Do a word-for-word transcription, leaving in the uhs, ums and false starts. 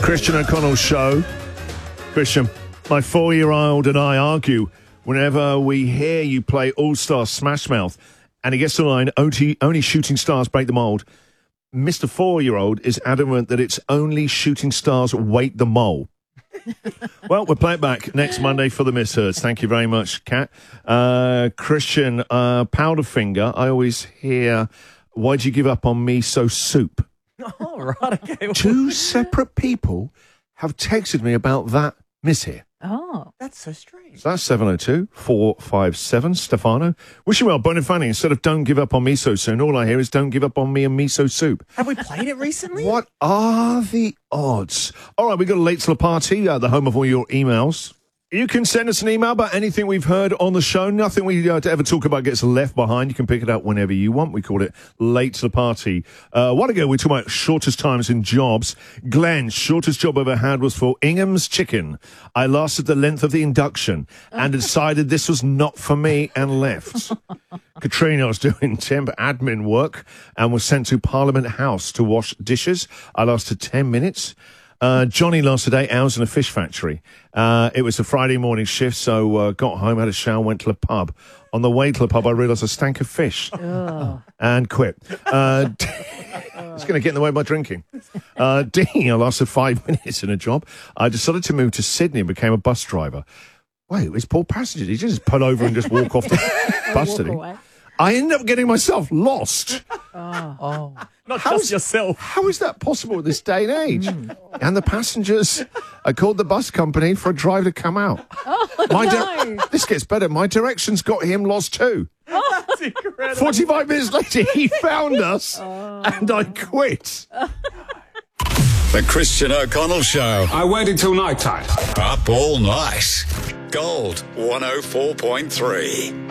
Christian O'Connell Show. Christian, my four-year-old and I argue whenever we hear you play All-Star Smash Mouth, and he gets the line, only shooting stars break the mold. Mister Four-year-old is adamant that it's only shooting stars wait the mole. Well, we'll play it back next Monday for the misheards. Thank you very much, Kat. Uh, Christian, uh, Powderfinger, I always hear, why'd you give up on miso soup? Oh, right, okay. Two separate people have texted me about that miss here. Oh. That's so strange. So that's seven oh two, four five seven. Stefano. Wish you well, Bonifani. Instead of don't give up on miso soon, all I hear is don't give up on me and miso soup. Have we played it recently? What are the odds? All right, we got a late to the party, uh, the home of all your emails. You can send us an email about anything we've heard on the show. Nothing we uh, ever talk about gets left behind. You can pick it up whenever you want. We called it Late to the Party. Uh, a while ago, we were talking about shortest times in jobs. Glenn, shortest job I ever had was for Ingham's Chicken. I lasted the length of the induction and decided this was not for me and left. Katrina, I was doing temp admin work and was sent to Parliament House to wash dishes. I lasted ten minutes. Uh, Johnny lasted eight hours in a fish factory. Uh, it was a Friday morning shift, so uh, got home, had a shower, went to the pub. On the way to the pub, I realised I stank of fish and quit. Uh, it's going to get in the way of my drinking. Uh, Dean, I lasted five minutes in a job. I decided to move to Sydney and became a bus driver. Wait, it's poor passengers. He just pull over and just walk off the bus, did he? Away. I ended up getting myself lost. Oh. Oh, not How just is- yourself. How is that possible at this day and age? And the passengers, I called the bus company for a driver to come out. Oh, My no. This gets better. My directions got him lost too. That's incredible. forty-five minutes later, he found us and I quit. The Christian O'Connell Show. I waited till night time. Up all night. Gold one oh four point three.